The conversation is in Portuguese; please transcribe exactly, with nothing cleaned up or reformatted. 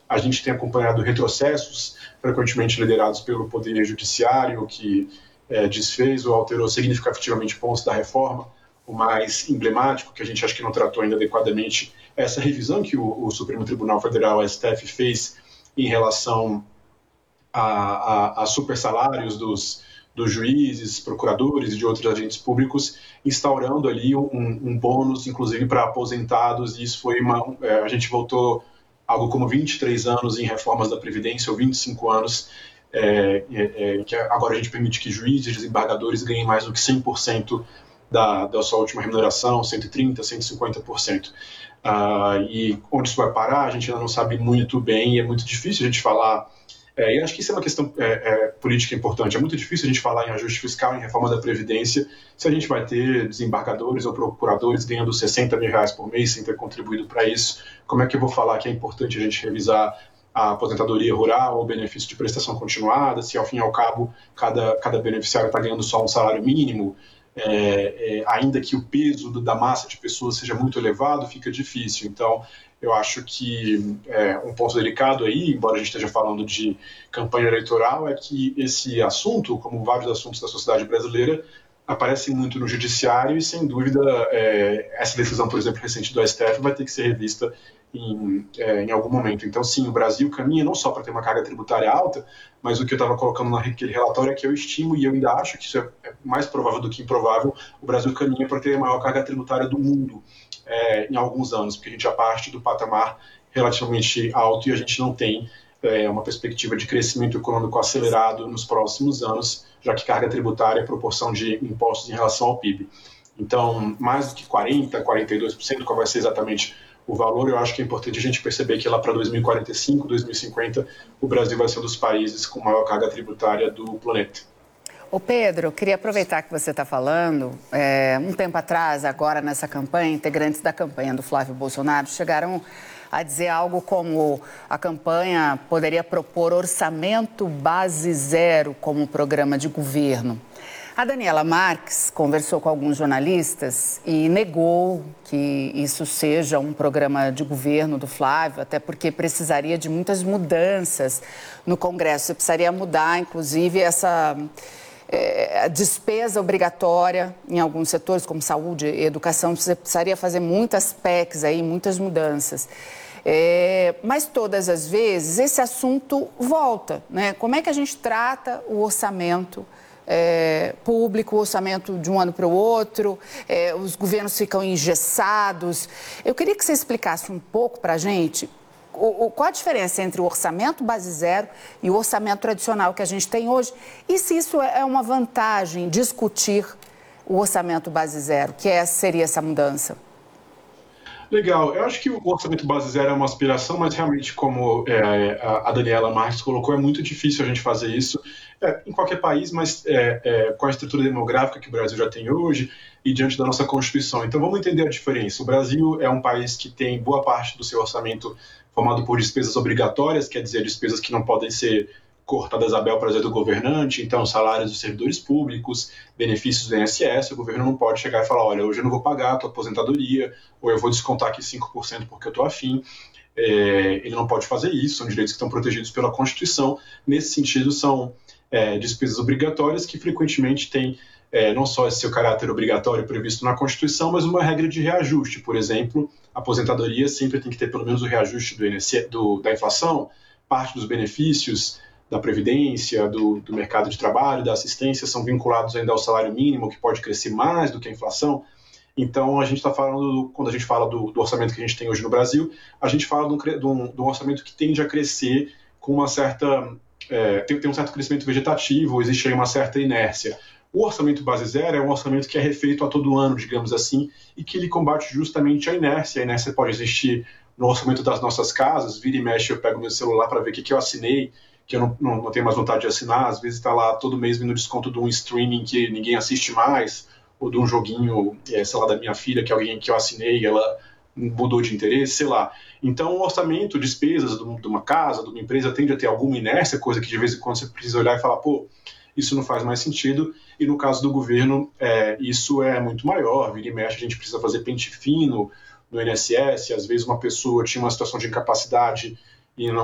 a gente tem acompanhado retrocessos, frequentemente liderados pelo Poder Judiciário, que é, desfez ou alterou significativamente pontos da reforma. O mais emblemático, que a gente acha que não tratou ainda adequadamente, é essa revisão que o, o Supremo Tribunal Federal, o S T F, fez em relação a, a, a supersalários dos, dos juízes, procuradores e de outros agentes públicos, instaurando ali um, um bônus, inclusive, para aposentados, e isso foi uma... É, a gente voltou algo como vinte e três anos em reformas da Previdência, ou vinte e cinco anos, é, é, que agora a gente permite que juízes e desembargadores ganhem mais do que cem por cento da, da sua última remuneração, cento e trinta por cento, cento e cinquenta por cento. Uh, e onde isso vai parar, a gente ainda não sabe muito bem, e é muito difícil a gente falar... É, e acho que isso é uma questão é, é, política importante. É muito difícil a gente falar em ajuste fiscal, em reforma da Previdência, se a gente vai ter desembargadores ou procuradores ganhando sessenta mil reais por mês sem ter contribuído para isso. Como é que eu vou falar que é importante a gente revisar a aposentadoria rural ou o benefício de prestação continuada, se ao fim e ao cabo cada, cada beneficiário está ganhando só um salário mínimo? É, é, ainda que o peso do, da massa de pessoas seja muito elevado, fica difícil. Então, eu acho que é, um ponto delicado aí, embora a gente esteja falando de campanha eleitoral, é que esse assunto, como vários assuntos da sociedade brasileira, aparece muito no judiciário e, sem dúvida, é, essa decisão, por exemplo, recente do S T F vai ter que ser revista em, é, em algum momento. Então, sim, o Brasil caminha não só para ter uma carga tributária alta, mas o que eu estava colocando naquele relatório é que eu estimo, e eu ainda acho que isso é mais provável do que improvável, o Brasil caminha para ter a maior carga tributária do mundo é, em alguns anos, porque a gente já parte do patamar relativamente alto e a gente não tem é, uma perspectiva de crescimento econômico acelerado nos próximos anos, já que carga tributária é proporção de impostos em relação ao P I B. Então, mais do que quarenta por cento, quarenta e dois por cento, qual vai ser exatamente o valor, eu acho que é importante a gente perceber que lá para dois mil e quarenta e cinco, dois mil e cinquenta, o Brasil vai ser um dos países com maior carga tributária do planeta. Ô Pedro, queria aproveitar que você está falando, é, um tempo atrás, agora nessa campanha, integrantes da campanha do Flávio Bolsonaro chegaram a dizer algo como a campanha poderia propor orçamento base zero como programa de governo. A Daniela Marques conversou com alguns jornalistas e negou que isso seja um programa de governo do Flávio, até porque precisaria de muitas mudanças no Congresso. Você precisaria mudar, inclusive, essa é, despesa obrigatória em alguns setores, como saúde e educação. Você precisaria fazer muitas P E Cs aí, muitas mudanças. É, mas todas as vezes esse assunto volta, né? Como é que a gente trata o orçamento É, público, o orçamento de um ano para o outro, é, os governos ficam engessados. Eu queria que você explicasse um pouco para a gente o, o, qual a diferença entre o orçamento base zero e o orçamento tradicional que a gente tem hoje, e se isso é uma vantagem discutir o orçamento base zero, que é, seria essa mudança. Legal, eu acho que o orçamento base zero é uma aspiração, mas realmente, como é, a Daniela Marques colocou, é muito difícil a gente fazer isso é, em qualquer país, mas é, é, com a estrutura demográfica que o Brasil já tem hoje e diante da nossa Constituição. Então vamos entender a diferença. O Brasil é um país que tem boa parte do seu orçamento formado por despesas obrigatórias, quer dizer, despesas que não podem ser cortadas a bel prazer do governante, então salários dos servidores públicos, benefícios do I N S S, o governo não pode chegar e falar, olha, hoje eu não vou pagar a tua aposentadoria, ou eu vou descontar aqui cinco por cento porque eu estou afim. É, ele não pode fazer isso, são direitos que estão protegidos pela Constituição. Nesse sentido, são é, despesas obrigatórias que frequentemente têm é, não só esse seu caráter obrigatório previsto na Constituição, mas uma regra de reajuste. Por exemplo, a aposentadoria sempre tem que ter pelo menos o reajuste do I N S S, do, da inflação, parte dos benefícios da Previdência, do, do mercado de trabalho, da assistência, são vinculados ainda ao salário mínimo, que pode crescer mais do que a inflação. Então, a gente está falando, quando a gente fala do, do orçamento que a gente tem hoje no Brasil, a gente fala de um, de um, de um orçamento que tende a crescer com uma certa... É, tem, tem um certo crescimento vegetativo, existe aí uma certa inércia. O orçamento base zero é um orçamento que é refeito a todo ano, digamos assim, e que ele combate justamente a inércia. A inércia pode existir no orçamento das nossas casas, vira e mexe, eu pego meu celular para ver o que, que eu assinei, que eu não, não, não tenho mais vontade de assinar, às vezes está lá todo mês vindo desconto de um streaming que ninguém assiste mais, ou de um joguinho, é, sei lá, da minha filha, que alguém que eu assinei, ela mudou de interesse, sei lá. Então, o orçamento, despesas de uma casa, de uma empresa, tende a ter alguma inércia, coisa que de vez em quando você precisa olhar e falar, pô, isso não faz mais sentido. E no caso do governo, é, isso é muito maior, vira e mexe, a gente precisa fazer pente fino no I N S S, às vezes uma pessoa tinha uma situação de incapacidade e não